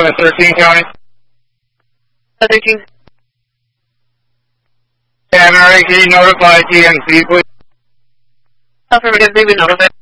for the 13 county. 13. Mary, can you notify TNC, please? Affirmative, they've been notified.